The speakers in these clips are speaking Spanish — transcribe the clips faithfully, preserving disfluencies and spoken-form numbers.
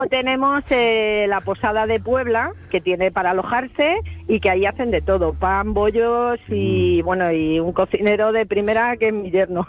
tenemos eh, la posada de Puebla, que tiene para alojarse y que ahí hacen de todo, pan, bollos y, bueno, y un cocinero de primera que es mi yerno.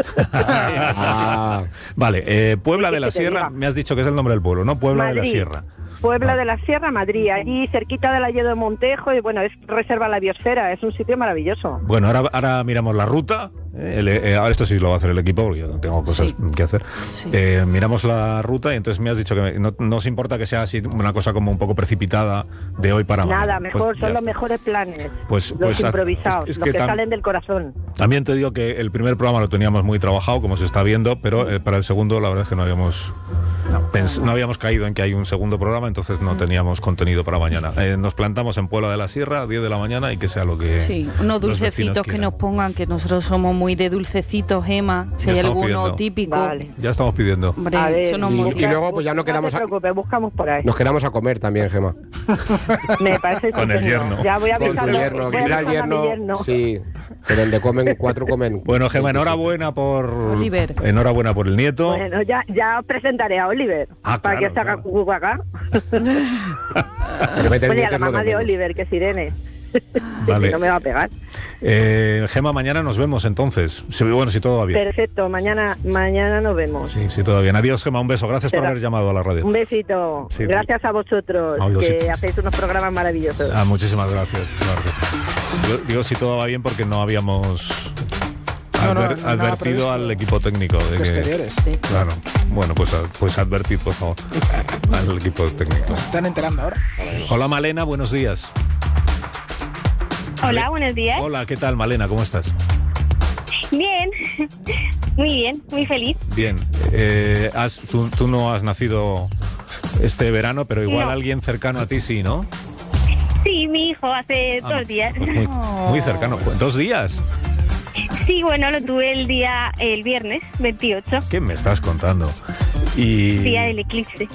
Ah, vale, eh, Puebla de la Sierra, diga. me has dicho que es el nombre del pueblo, ¿no? Puebla Madrid. de la Sierra. Puebla Ah. de la Sierra, Madrid, allí cerquita del Alledo de Montejo, y bueno, es reserva a la biosfera, es un sitio maravilloso. Bueno, ahora, ahora miramos la ruta. Eh, el- eh, ahora esto sí lo va a hacer el equipo, porque yo no tengo cosas Sí. que hacer. Sí. Eh, miramos la ruta y entonces me has dicho que me- no, no os importa que sea así una cosa como un poco precipitada de hoy para mañana. Nada, mejor, Pues son ya los está. mejores planes, Pues- los pues haz- improvisados, es- es los que que, tam- salen del corazón. También te digo que el primer programa lo teníamos muy trabajado, como se está viendo, pero eh, para el segundo la verdad es que no habíamos pens- no habíamos caído en que hay un segundo programa, entonces no teníamos contenido para mañana. Eh, nos plantamos en Puebla de la Sierra a diez de la mañana y que sea lo que Sí, unos los vecinos dulcecitos que quieran. nos pongan, que nosotros somos muy de dulcecitos, Gema. Si Ya hay estamos alguno pidiendo. típico. Vale. Ya estamos pidiendo. Hombre, A ver, eso nos y- motiva. y luego, pues ya no quedamos No a- te preocupes, buscamos por ahí. Nos quedamos a comer también, Gema. Me parece Con el estupendo. yerno. Ya voy a Con avisar su a- yerno, voy a que irá avisar el a mi yerno. yerno. Sí, que donde comen cuatro comen. Bueno, Gema, veinticinco. enhorabuena por Oliver. enhorabuena por el nieto. Bueno, ya, ya os presentaré a Oliver, Ah, para claro, que se haga claro. cucu acá. Pero mete Bueno, y a nietos la lo mamá de de menos. Oliver, que es Irene. Vale. Que no me va a pegar. Eh, Gema, mañana nos vemos entonces. Sí, bueno, si todo va bien. Perfecto, mañana, mañana nos vemos. Sí, sí, todo va bien. Adiós, Gema, un beso. Gracias por Será. haber llamado a la radio. Un besito. Sí, Gracias a vosotros, Ah, yo que sí. hacéis unos programas maravillosos. Ah, muchísimas gracias. Claro. Yo digo si todo va bien porque no habíamos No, no, adver- nada advertido previsto. al equipo técnico de De que, exteriores. claro. Bueno, pues, a- pues advertid, por favor, al equipo técnico. Se están enterando ahora. Hola, Malena, buenos días. Hola, buenos días. Hola, ¿qué tal, Malena? ¿Cómo estás? Bien, muy bien, muy feliz. Bien. Eh, has- tú, tú no has nacido este verano, pero igual No. alguien cercano a ti sí, ¿no? Sí, mi hijo hace Ah, dos días. pues muy, muy cercano. ¿Dos días? Sí, bueno, lo tuve el día, el viernes veintiocho, ¿Qué me estás contando? Y... día del eclipse.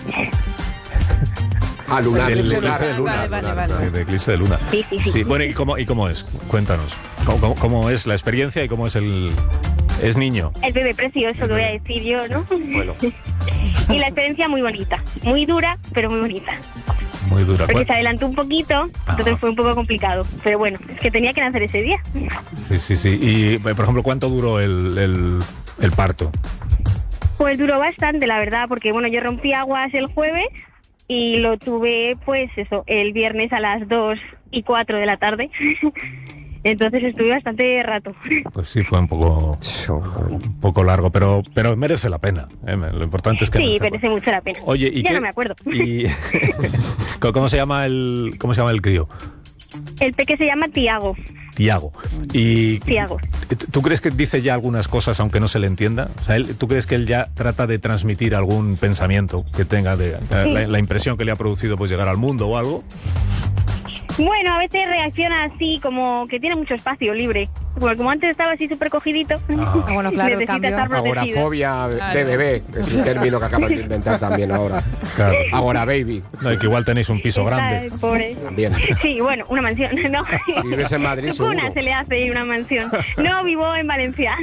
Ah, lunar. Del lunar, eclipse de lunar, Vale, vale, lunar. vale. De, de eclipse de luna. Sí, sí, sí. Bueno, ¿y cómo, y cómo es? Cuéntanos. ¿Cómo, cómo, cómo es la experiencia y cómo es el... Es niño? El bebé precioso, lo voy a decir yo, ¿no? Bueno, Y la experiencia muy bonita, muy dura, pero muy bonita. muy dura. Porque ¿Cuál- se adelantó un poquito, entonces Ah. fue un poco complicado. Pero bueno, es que tenía que nacer ese día. Sí, sí, sí. Y, por ejemplo, ¿cuánto duró el, el, el parto? Pues duró bastante, la verdad, porque bueno, yo rompí aguas el jueves y lo tuve, pues eso, el viernes a las dos y cuatro de la tarde. Entonces estuve bastante rato. Pues sí, fue un poco, un poco largo, pero, pero merece la pena. ¿eh? Lo importante es que... Sí, merece la merece mucho la pena. Oye, ¿y ya qué- no me acuerdo. y- ¿Cómo se llama el cómo se llama el crío? El peque se llama Tiago. Tiago. Y Tiago. ¿tú crees que dice ya algunas cosas aunque no se le entienda? O sea, él- ¿tú crees que él ya trata de transmitir algún pensamiento que tenga de la, la impresión que le ha producido pues llegar al mundo o algo? Bueno, a veces reacciona así, como que tiene mucho espacio libre. Porque como antes estaba así súper cogidito, Ah, bueno, claro, el necesita cambio. estar protegido. Agorafobia de Claro. bebé, que es un término que acaban de inventar también ahora. Claro. Agora baby, No, y que igual tenéis un piso Está grande. el pobre. también. Sí, bueno, una mansión, ¿no? Si vives en Madrid, Una seguro. se le hace y una mansión. No, vivo en Valencia.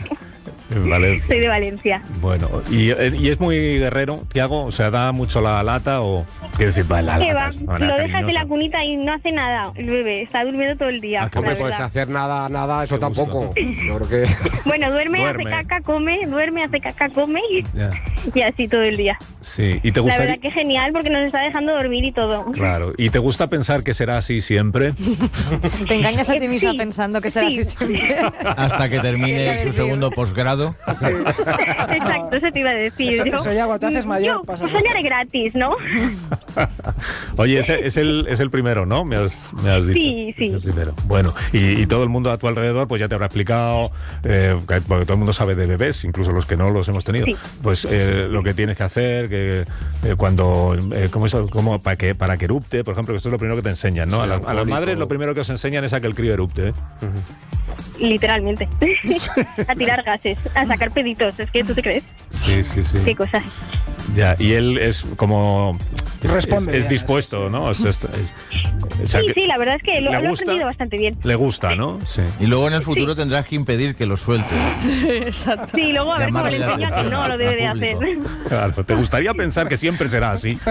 En Valencia. Soy de Valencia. Bueno, y, eh, y es muy guerrero, Tiago, o sea, da mucho la lata o qué decir, va la ¿Qué lata. va? es una manera Lo dejas de la cariñosa. cunita y no hace nada el bebé. Está durmiendo todo el día. Ah, qué la Hombre, pues verdad. hacer nada, nada, eso Qué gusto. tampoco. Yo creo que... Bueno, duerme, Duerme. hace caca, come, duerme, hace caca, come y, Ya. y así todo el día. Sí, y te La gustaría verdad que genial porque nos está dejando dormir y todo. Claro, ¿y te gusta pensar que será así siempre? Te engañas a ti misma Sí, pensando que será sí. así siempre. Hasta que termine su segundo posgrado. Exacto, eso te iba a decir Eso- yo. eso ya cuando te haces mayor Yo, pasa soñar gratis, ¿no? Oye, ese es el, es el primero, ¿no? Me has, me has dicho. Sí, sí. Es el primero. Bueno, y, y todo el mundo a tu alrededor pues ya te habrá explicado, eh, que- porque todo el mundo sabe de bebés, incluso los que no los hemos tenido, Sí. pues eh, lo que tienes que hacer, que eh, cuando, eh, ¿cómo es, cómo, para, que, para que erupte, por ejemplo, que esto es lo primero que te enseñan, ¿no? Sí, a, la- a las alcohólico. madres lo primero que os enseñan es a que el crío erupte, ¿eh? Literalmente. A tirar gases, a sacar peditos. Es que tú te crees. Sí, sí, sí. Qué cosas. Ya, y él es como... Es, Responde es- es bien, dispuesto, ¿no? Es- es- es- o sea, Sí, que sí, la verdad es que lo, ¿le lo he gusta? aprendido bastante bien. Le gusta, ¿no? Sí. Y luego en el futuro tendrás que impedir que lo suelte. Exacto. Sí, luego a ver cómo le Llamarle la enseña que atención no lo debe de al hacer. público. Claro, te gustaría pensar que siempre será así.